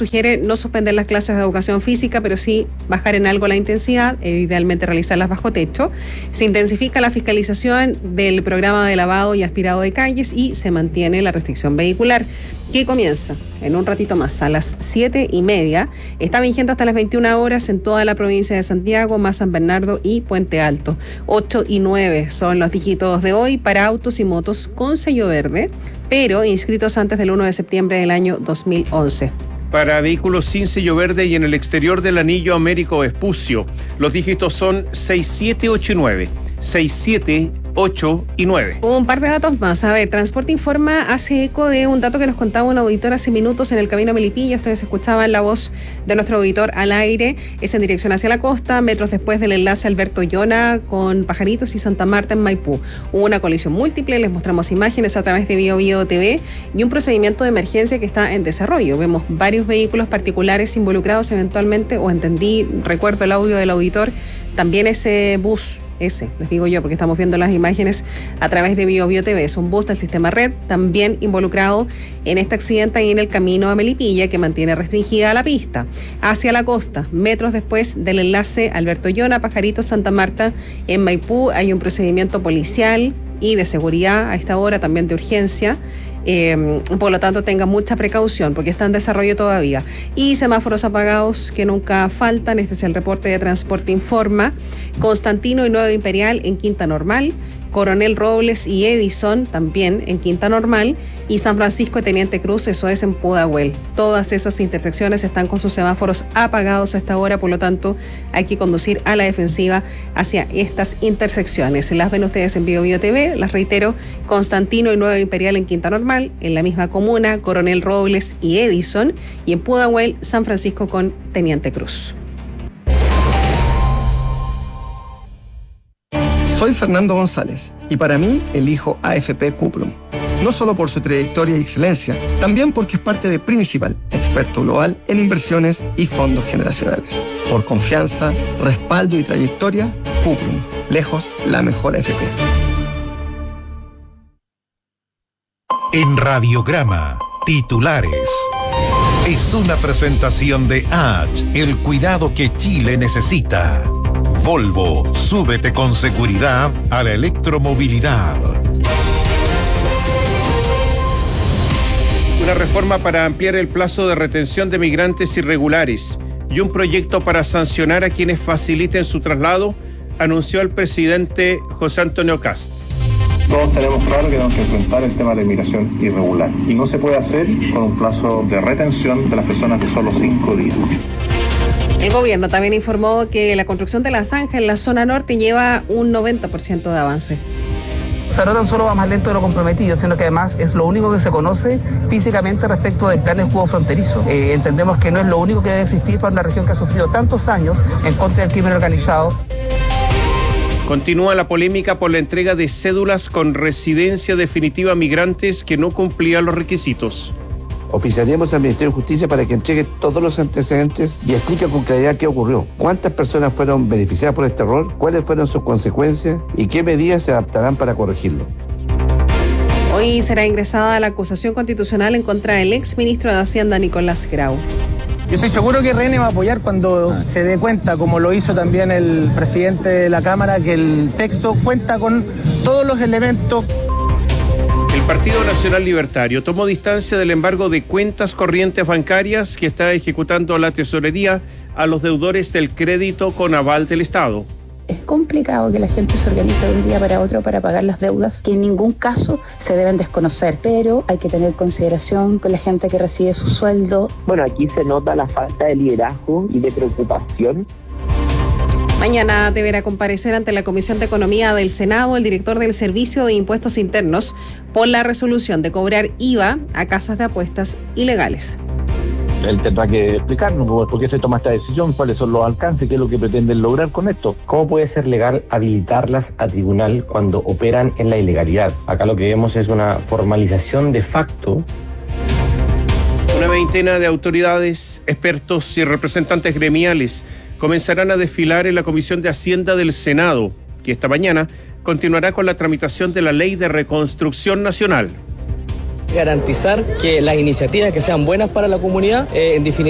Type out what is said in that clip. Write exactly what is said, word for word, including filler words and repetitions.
sugiere no suspender las clases de educación física, pero sí bajar en algo la intensidad, e idealmente realizarlas bajo techo. Se intensifica la fiscalización del programa de lavado y aspirado de calles y se mantiene la restricción vehicular, que comienza en un ratito más, a las siete y media. Está vigente hasta las veintiuna horas en toda la provincia de Santiago, más San Bernardo y Puente Alto. ocho y nueve son los dígitos de hoy para autos y motos con sello verde, pero inscritos antes del uno de septiembre del año dos mil once. Para vehículos sin sello verde y en el exterior del anillo Américo Vespucio, los dígitos son seis siete ocho y nueve. seis siete ocho y nueve. Un par de datos más. A ver, Transporte Informa hace eco de un dato que nos contaba un auditor hace minutos en el camino a Melipilla. Ustedes escuchaban la voz de nuestro auditor al aire. Es en dirección hacia la costa, metros después del enlace Alberto Llona con Pajaritos y Santa Marta en Maipú. Hubo una colisión múltiple, les mostramos imágenes a través de Bio Bio T V y un procedimiento de emergencia que está en desarrollo. Vemos varios vehículos particulares involucrados eventualmente, o entendí, recuerdo el audio del auditor, también ese bus. Ese, les digo yo, porque estamos viendo las imágenes a través de Bio Bio T V. Es un bus del sistema Red, también involucrado en este accidente y en el camino a Melipilla, que mantiene restringida la pista. Hacia la costa, metros después del enlace Alberto Llona, Pajaritos, Santa Marta, en Maipú, hay un procedimiento policial y de seguridad a esta hora, también de urgencia. Eh, por lo tanto, tengan mucha precaución porque está en desarrollo todavía. Y semáforos apagados que nunca faltan. Este es el reporte de Transporte Informa. Constantino y Nueva Imperial en Quinta Normal, Coronel Robles y Edison también en Quinta Normal, y San Francisco de Teniente Cruz, eso es en Pudahuel. Todas esas intersecciones están con sus semáforos apagados a esta hora, por lo tanto hay que conducir a la defensiva hacia estas intersecciones. Las ven ustedes en Bio Bio T V, las reitero: Constantino y Nueva Imperial en Quinta Normal, en la misma comuna, Coronel Robles y Edison, y en Pudahuel, San Francisco con Teniente Cruz. Soy Fernando González y para mí elijo A F P Cuprum. No solo por su trayectoria y excelencia, también porque es parte de Principal, experto global en inversiones y fondos generacionales. Por confianza, respaldo y trayectoria, Cuprum, lejos la mejor A F P. En Radiograma, titulares. Es una presentación de H, el cuidado que Chile necesita. Volvo, súbete con seguridad a la electromovilidad. Una reforma para ampliar el plazo de retención de migrantes irregulares y un proyecto para sancionar a quienes faciliten su traslado, anunció el presidente José Antonio Kast. Todos tenemos claro que tenemos que enfrentar el tema de la inmigración irregular y no se puede hacer con un plazo de retención de las personas de solo cinco días. El gobierno también informó que la construcción de la zanja en la zona norte lleva un noventa por ciento de avance. O sea, no tan solo va más lento de lo comprometido, sino que además es lo único que se conoce físicamente respecto del plan de escudo fronterizo. Eh, entendemos que no es lo único que debe existir para una región que ha sufrido tantos años en contra del crimen organizado. Continúa la polémica por la entrega de cédulas con residencia definitiva a migrantes que no cumplían los requisitos. Oficiaremos al Ministerio de Justicia para que entregue todos los antecedentes y explique con claridad qué ocurrió. ¿Cuántas personas fueron beneficiadas por este error? ¿Cuáles fueron sus consecuencias? ¿Y qué medidas se adaptarán para corregirlo? Hoy será ingresada la acusación constitucional en contra del ex ministro de Hacienda, Nicolás Grau. Yo estoy seguro que R N va a apoyar cuando se dé cuenta, como lo hizo también el presidente de la Cámara, que el texto cuenta con todos los elementos. El Partido Nacional Libertario tomó distancia del embargo de cuentas corrientes bancarias que está ejecutando la tesorería a los deudores del crédito con aval del Estado. Es complicado que la gente se organice de un día para otro para pagar las deudas, que en ningún caso se deben desconocer, pero hay que tener consideración con la gente que recibe su sueldo. Bueno, aquí se nota la falta de liderazgo y de preocupación. Mañana deberá comparecer ante la Comisión de Economía del Senado el director del Servicio de Impuestos Internos por la resolución de cobrar I V A a casas de apuestas ilegales. Él tendrá que explicarnos por qué se toma esta decisión, cuáles son los alcances, qué es lo que pretenden lograr con esto. ¿Cómo puede ser legal habilitarlas a tribunal cuando operan en la ilegalidad? Acá lo que vemos es una formalización de facto. Una veintena de autoridades, expertos y representantes gremiales comenzarán a desfilar en la Comisión de Hacienda del Senado, que esta mañana continuará con la tramitación de la Ley de Reconstrucción Nacional. Garantizar que las iniciativas que sean buenas para la comunidad, eh, en definitiva,